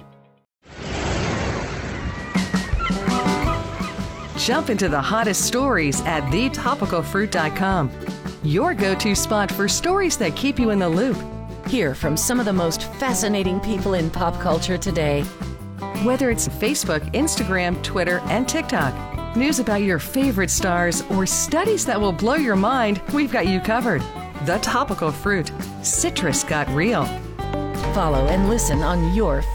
Jump into the hottest stories at thetopicalfruit.com. Your go-to spot for stories that keep you in the loop. Hear from some of the most fascinating people in pop culture today. Whether it's Facebook, Instagram, Twitter, and TikTok, news about your favorite stars, or studies that will blow your mind, we've got you covered. The Topical Fruit. Citrus got real. Follow and listen on your